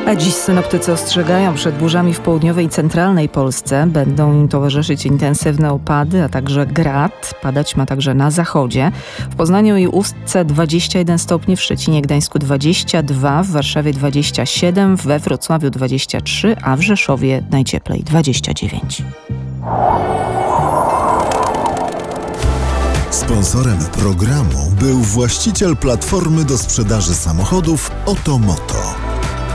A dziś synoptycy ostrzegają przed burzami w południowej i centralnej Polsce. Będą im towarzyszyć intensywne opady, a także grad. Padać ma także na zachodzie. W Poznaniu i Ustce 21 stopni, w Szczecinie, Gdańsku 22, w Warszawie 27, we Wrocławiu 23, a w Rzeszowie najcieplej 29. Sponsorem programu był właściciel platformy do sprzedaży samochodów Otomoto.